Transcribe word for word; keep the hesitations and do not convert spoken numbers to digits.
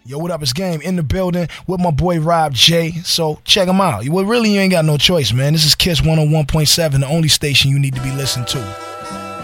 Yo, what up? It's Game in the building with my boy Rob J. So check him out. Well, really, you ain't got no choice, man. This is Kiss one oh one point seven, the only station you need to be listening to.